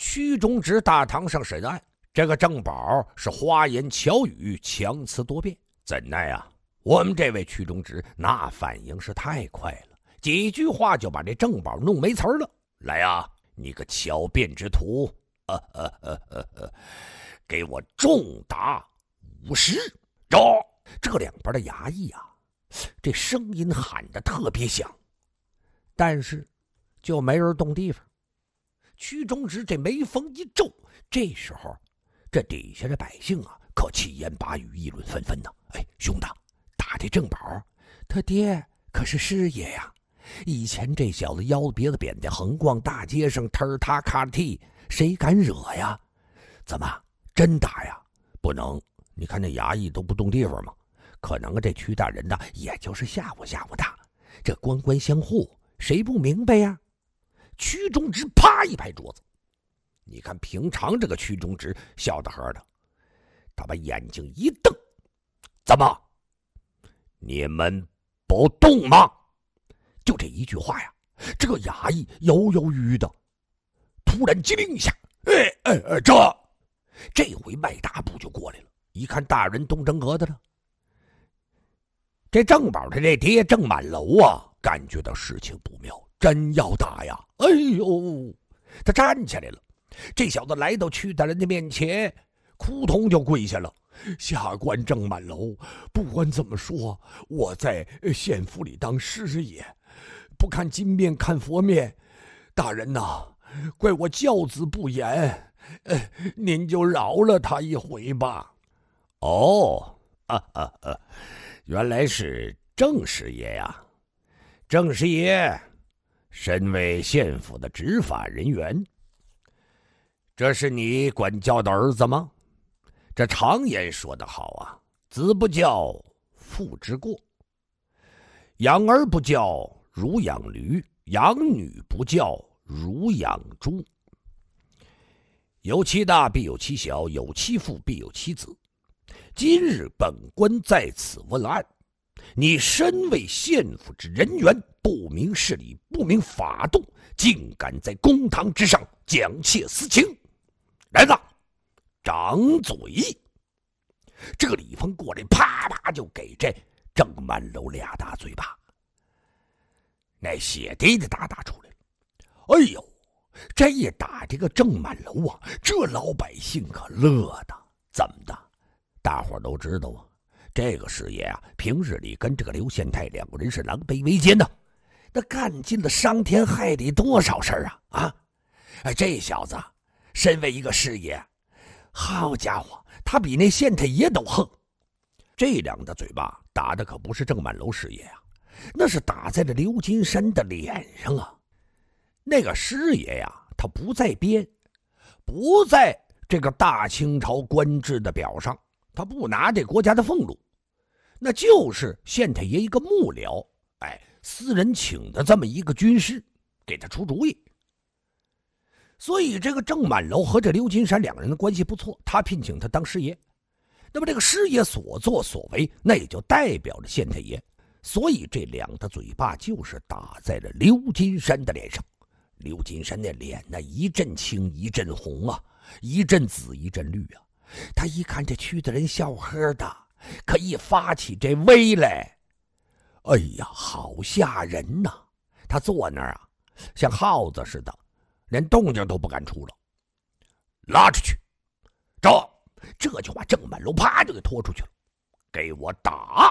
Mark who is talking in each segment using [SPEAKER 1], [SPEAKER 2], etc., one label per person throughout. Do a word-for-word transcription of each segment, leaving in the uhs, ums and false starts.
[SPEAKER 1] 屈中直大堂上审案，这个郑宝是花言巧语，强词夺辩，怎奈啊，我们这位屈中直那反应是太快了，几句话就把这郑宝弄没词儿了。来啊，你个巧辩之徒，呃呃呃呃呃，给我重打五十！招！这两边的衙役啊，这声音喊得特别响，但是就没人动地方。屈中直这眉峰一皱，这时候这底下的百姓啊，可七言八语，议论纷纷呢。哎，兄弟，打这郑宝，他爹可是师爷呀！以前这小子腰别子扁的，横逛大街上，忒他卡踢，谁敢惹呀？怎么真打呀？不能！你看这衙役都不动地方吗？可能这屈大人呢，也就是吓唬吓唬他，这官官相护，谁不明白呀？屈中直啪一拍桌子，你看平常这个屈中直笑得呵的，他把眼睛一瞪，怎么，你们不动吗？就这一句话呀，这个衙役犹犹豫豫的，突然机灵一下，哎哎哎，这这回迈大步就过来了，一看大人东正阁的了。这郑宝他这爹郑满楼啊，感觉到事情不妙，真要打呀！哎呦，他站起来了。这小子来到屈大人的面前，扑通就跪下了。下官郑满楼，不管怎么说，我在县府里当师爷，不看金面看佛面，大人呐、啊，怪我教子不严，呃，您就饶了他一回吧。哦，啊啊啊！原来是郑师爷呀！郑师爷，身为县府的执法人员，这是你管教的儿子吗？这常言说得好啊，子不教，父之过。养儿不教，如养驴；养女不教，如养猪。有其大必有其小，有其父必有其子。今日本官在此问案，你身为县府之人员，不明事理，不明法度，竟敢在公堂之上讲窃私情，来子掌嘴！这个李峰过来，啪啪就给这郑满楼俩大嘴巴，那血滴滴答答出来了。哎呦，这一打这个郑满楼啊，这老百姓可乐的，怎么的？大伙都知道啊，这个师爷啊，平日里跟这个刘县太两个人是狼狈为奸的，那干尽了伤天害理多少事儿啊！啊，哎，这小子身为一个师爷，好家伙，他比那县太爷都横。这两个嘴巴打的可不是郑满楼师爷啊，那是打在了刘金山的脸上啊。那个师爷呀，他不在边，不在这个大清朝官制的表上。他不拿这国家的俸禄，那就是县太爷一个幕僚，哎，私人请的这么一个军师给他出主意。所以这个郑满楼和这刘金山两个人的关系不错，他聘请他当师爷。那么这个师爷所作所为，那也就代表着县太爷。所以这两个嘴巴就是打在了刘金山的脸上。刘金山的脸那一阵青一阵红啊，一阵紫一阵绿啊。他一看这屈的人笑呵的，可一发起这威来，哎呀，好吓人呐！他坐那儿啊，像耗子似的，连动静都不敢出了。拉出去！走！这就把郑满楼啪就给拖出去了。给我打！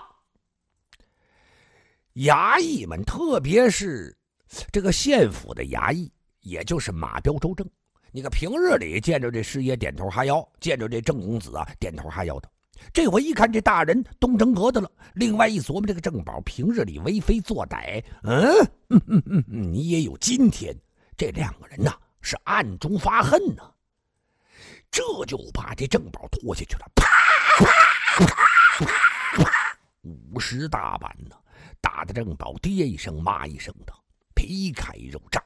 [SPEAKER 1] 衙役们，特别是这个县府的衙役，也就是马彪、周正。你看平日里见着这师爷点头哈腰，见着这郑公子啊点头哈腰的，这回一看这大人东正阁的了，另外一琢磨这个郑宝平日里为非作歹，嗯嗯嗯嗯嗯，你也有今天。这两个人呐、啊、是暗中发恨呐、啊，这就把这郑宝拖下去了，啪啪啪啪，五十大板呢，打的郑宝爹一声妈一声的，皮开肉绽。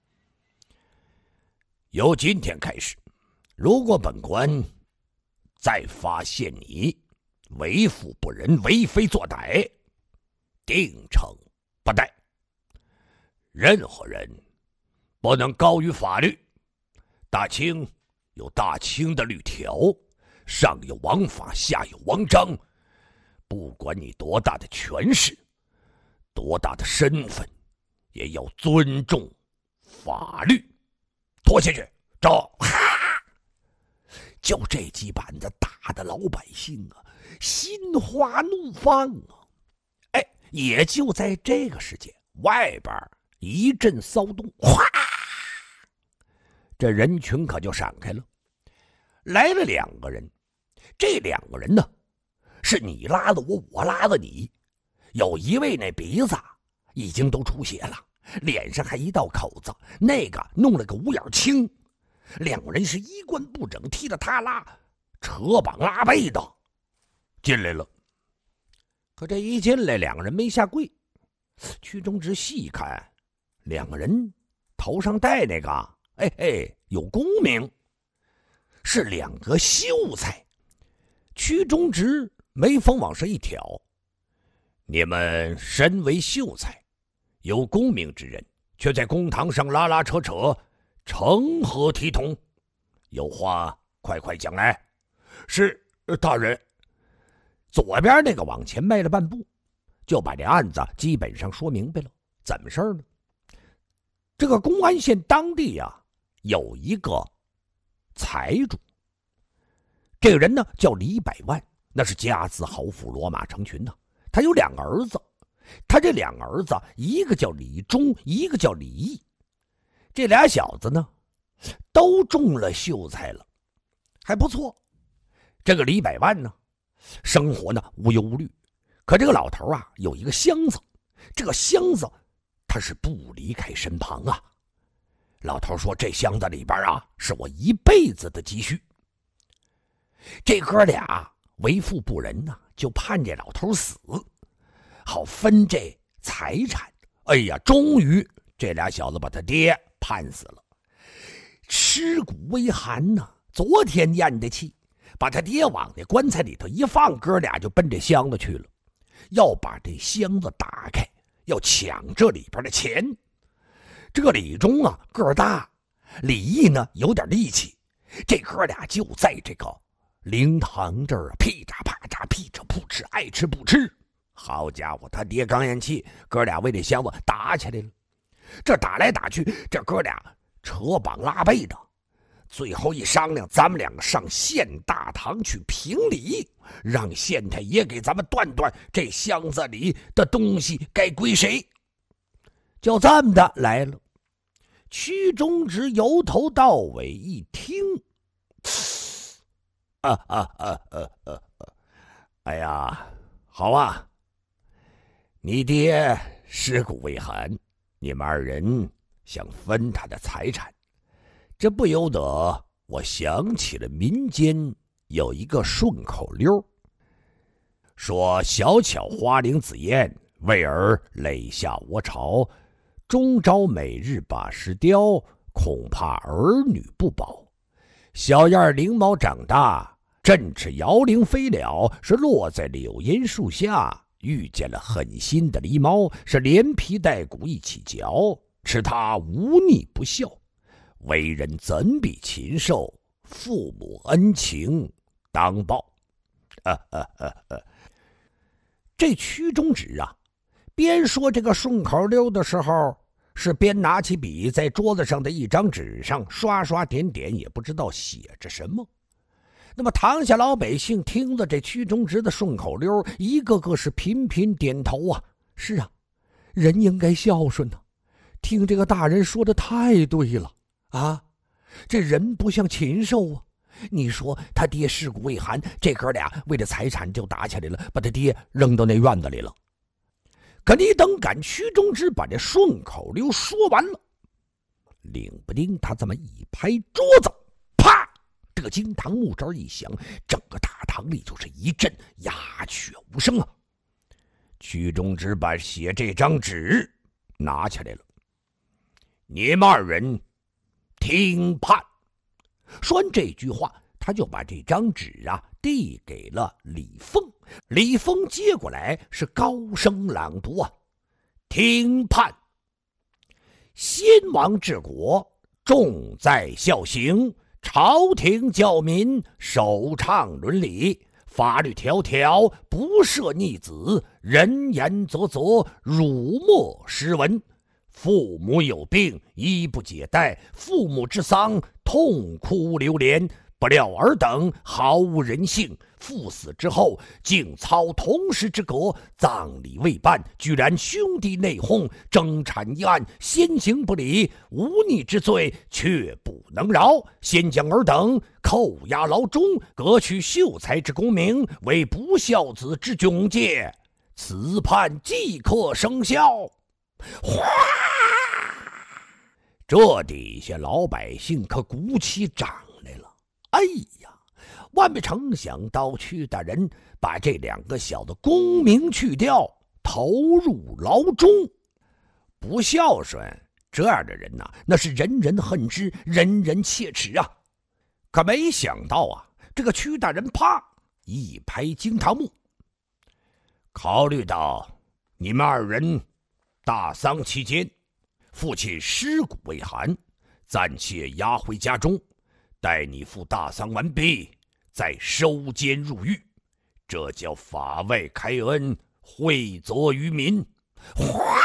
[SPEAKER 1] 由今天开始，如果本官再发现你为富不仁、为非作歹，定惩不贷。任何人不能高于法律， 大清有大清的律条，上有王法，下有王章。不管你多大的权势，多大的身份，也要尊重法律。拖下去，走！哈！就这几板子打的老百姓啊，心花怒放啊！哎，也就在这个时间，外边一阵骚动，哗！这人群可就闪开了，来了两个人。这两个人呢，是你拉了我，我拉了你。有一位那鼻子已经都出血了，脸上还一道口子，那个弄了个五眼青。两个人是衣冠不整，踢了他拉，扯膀拉背的进来了。可这一进来，两个人没下跪。屈中直细看，两个人头上戴那个，哎哎，有功名，是两个秀才。屈中直眉峰往上一挑，你们身为秀才，有功名之人，却在公堂上拉拉扯扯，成何体统？有话快快讲来。是大人。左边那个往前迈了半步，就把这案子基本上说明白了。怎么事呢？这个公安县当地啊，有一个财主，这个人呢叫李百万，那是家字豪富，骡马成群呢。他有两个儿子，他这两个儿子，一个叫李忠，一个叫李毅。这俩小子呢，都中了秀才了，还不错。这个李百万呢，生活呢无忧无虑。可这个老头啊，有一个箱子，这个箱子他是不离开身旁啊。老头说：“这箱子里边啊，是我一辈子的积蓄。”这哥俩为富不仁呐、啊，就盼这老头死，好分这财产。哎呀，终于这俩小子把他爹判死了，尸骨微寒呐、啊。昨天咽的气，把他爹往那棺材里头一放，哥俩就奔这箱子去了，要把这箱子打开，要抢这里边的钱。这个李忠啊个儿大，李毅呢有点力气，这哥俩就在这个灵堂这儿噼嚓啪嚓噼嚓扑哧，爱吃不吃。好家伙，他爹刚咽气，哥俩为这箱子打起来了。这打来打去，这哥俩扯膀拉背的，最后一商量，咱们两个上县大堂去评理，让县太爷给咱们断断这箱子里的东西该归谁。就这么的来了。屈中直由头到尾一听，啊啊啊啊啊！哎呀，好啊，你爹尸骨未寒，你们二人想分他的财产，这不由得我想起了民间有一个顺口溜，说小巧花翎紫燕，为儿累下我巢，终朝每日把尸雕，恐怕儿女不保。小燕翎毛长大，振翅摇铃飞了，是落在柳荫树下，遇见了狠心的狸猫，是连皮带骨一起嚼，吃它无逆不孝。为人怎比禽兽，父母恩情当报。啊啊啊啊！这屈中直啊，边说这个顺口溜的时候，是边拿起笔在桌子上的一张纸上刷刷点点，也不知道写着什么。那么堂下老百姓听了这屈中直的顺口溜，一个个是频频点头啊。是啊，人应该孝顺啊，听这个大人说的太对了啊！这人不像禽兽啊！你说他爹尸骨未寒，这哥俩为了财产就打起来了，把他爹扔到那院子里了。可你等赶屈中直把这顺口溜说完了，领不丁他这么一拍桌子，啪！这个惊堂木渣一响，整个大堂里就是一阵鸦雀无声啊。屈中直把写这张纸拿起来了，你们二人听判。说完这句话，他就把这张纸啊递给了李峰。李峰接过来是高声朗读啊：听判，先王治国， 重在孝行，朝廷教民首倡伦理，法律条条不赦逆子，人言啧啧，辱没诗文。父母有病，衣不解带；父母之丧，痛哭流连。不料尔等毫无人性，父死之后，竟操同室之革，葬礼未办，居然兄弟内讧，争产一案，先行不理，无逆之罪却不能饶，先将尔等扣押牢中，革去秀才之功名，为不孝子之窘戒，此判即刻生效。哗！这底下老百姓可鼓起掌来了。哎呀，万没成想到屈大人把这两个小的功名去掉，投入牢中。不孝顺这样的人呐、啊，那是人人恨之，人人切齿啊。可没想到啊，这个屈大人啪一拍惊堂木，考虑到你们二人大丧期间，父亲尸骨未寒，暂且押回家中，待你父大丧完毕，再收监入狱，这叫法外开恩，惠泽于民。哗！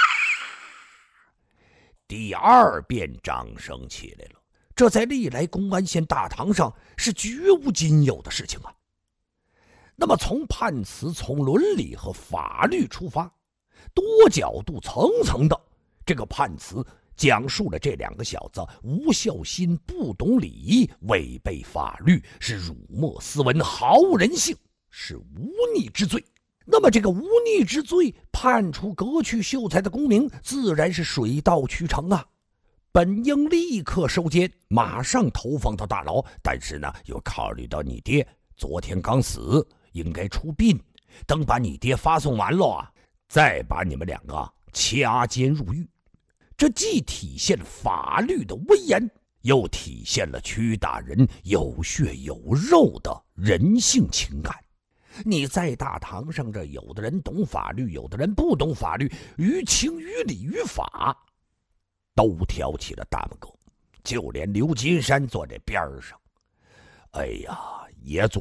[SPEAKER 1] 第二遍掌声起来了，这在历来公安县大堂上是绝无仅有的事情啊。那么从判词、从伦理和法律出发，多角度、层层的这个判词讲述了这两个小子无孝心、不懂礼仪、违背法律，是辱没斯文、毫无人性，是无逆之罪。那么这个无逆之罪判处革去秀才的功名，自然是水到渠成啊。本应立刻收监，马上投放到大牢，但是呢，又考虑到你爹昨天刚死，应该出殡，等把你爹发送完了啊，再把你们两个掐监入狱。这既体现法律的威严，又体现了屈大人有血有肉的人性情感。你在大堂上，这有的人懂法律，有的人不懂法律，于情于理于法都挑起了大拇哥，就连刘金山坐在边上，哎呀，也做